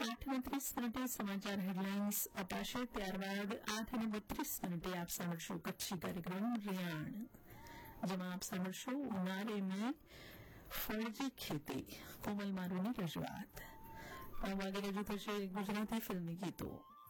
8:30 સમાચાર હેડલાઇન્સ અપાશે, ત્યારબાદ 8:32 આપ સાંભળશો કચ્છી કાર્યક્રમ રેયાણ, જેમાં આપ સાંભળશો ઉનાળે में ફળજી ખેતી, કોમલ મારુની રજૂઆત. 9 વાગે રજૂ થશે ગુજરાતી ફિલ્મી ગીતો.